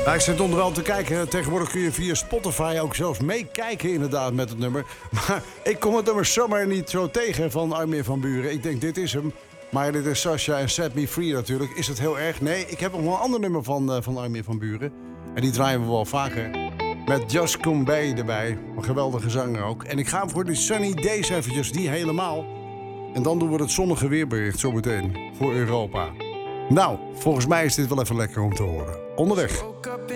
Nou, ik zit onderwijl te kijken. Tegenwoordig kun je via Spotify ook zelfs meekijken inderdaad met het nummer. Maar ik kom het nummer zomaar niet zo tegen van Armin van Buuren. Ik denk, dit is hem. Maar dit is Sasha en Set Me Free natuurlijk. Is het heel erg? Nee, ik heb nog wel een ander nummer van Armin van Buuren. En die draaien we wel vaker. Met Just Come Bay erbij. Een geweldige zanger ook. En ik ga voor die Sunny Days eventjes, die helemaal. En dan doen we het zonnige weerbericht zometeen voor Europa. Nou, volgens mij is dit wel even lekker om te horen. Onderweg.